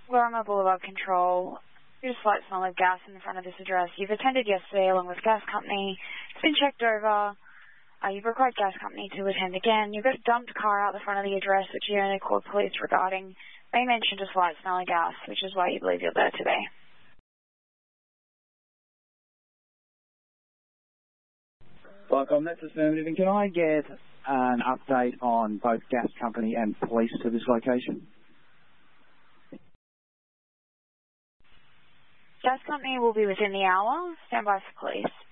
Lorimer Boulevard Control. There's a slight smell of gas in the front of this address. You've attended yesterday along with gas company. It's been checked over. You've required gas company to attend again. You've got a dumped car out the front of the address, which you only called police regarding. They mentioned a slight smell of gas, which is why you believe you're there today. Welcome, that's affirmative. And can I get an update on both gas company and police to this location? Gas company will be within the hour. Stand by for police.